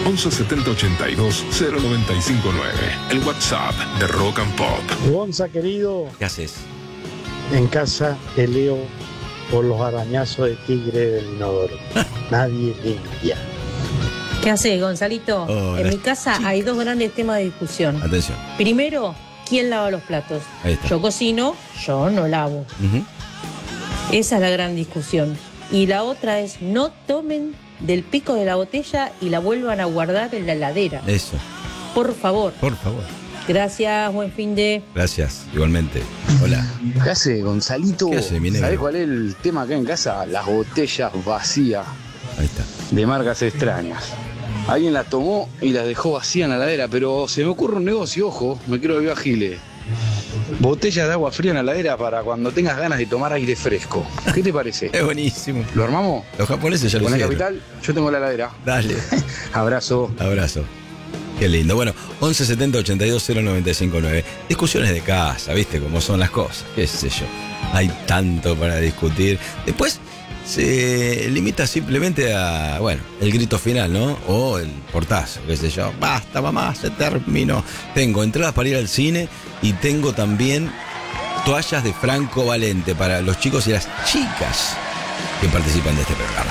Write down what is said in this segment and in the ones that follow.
11 70 82 0959. El WhatsApp de Rock and Pop. Gonza, querido, ¿Qué haces? en casa peleo por los arañazos de tigre del inodoro. Nadie limpia. ¿Qué haces, Gonzalito? Hola, En mi casa hay dos grandes temas de discusión. Atención. Primero, ¿quién lava los platos? Ahí está. Yo cocino, yo no lavo. Ujú. Esa es la gran discusión. Y la otra es, no tomen del pico de la botella y la vuelvan a guardar en la heladera. Eso, Por favor. por favor. Gracias, buen fin de... Gracias, igualmente. Hola. ¿Qué hace, Gonzalito? ¿Qué hace, mi negro? ¿Sabés cuál es el tema acá en casa? Las botellas vacías Ahí está. de marcas extrañas. Alguien las tomó y las dejó vacías en la heladera, pero se me ocurre un negocio, ojo, me quiero volver a Giles. Botellas de agua fría en la heladera para cuando tengas ganas de tomar aire fresco. ¿Qué te parece? Es buenísimo. ¿Lo armamos? Los japoneses ya lo Con el hicieron. capital, yo tengo la heladera. Dale. Abrazo. Abrazo. Qué lindo. Bueno, 11 70 82 0959. Discusiones de casa, ¿viste cómo son las cosas? Qué sé yo. Hay tanto para discutir. Después se limita simplemente a, bueno, el grito final, ¿no? O el portazo, qué sé yo. Basta, mamá, se terminó. Tengo entradas para ir al cine y tengo también toallas de Franco Valente para los chicos y las chicas que participan de este programa.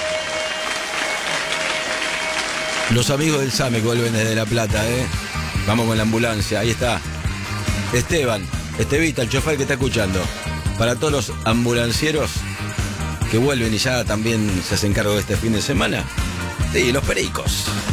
Los amigos del SAME vuelven desde La Plata, ¿eh? Vamos con la ambulancia, ahí está. Estevita, el chofer que está escuchando. Para todos los ambulancieros que vuelven y ya también se hacen cargo de este fin de semana. Sí, los pericos.